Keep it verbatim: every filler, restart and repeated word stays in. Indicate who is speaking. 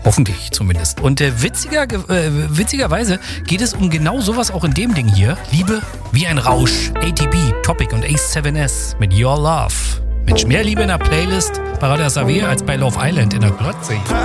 Speaker 1: Hoffentlich zumindest. Und äh, witziger, äh, witzigerweise geht es um genau sowas auch in dem Ding hier. Liebe wie ein Rausch. A T B, Topic und Ace seven S mit Your Love. Mensch, mehr Liebe in der Playlist bei Radio S A W als bei Love Island in der Glotze.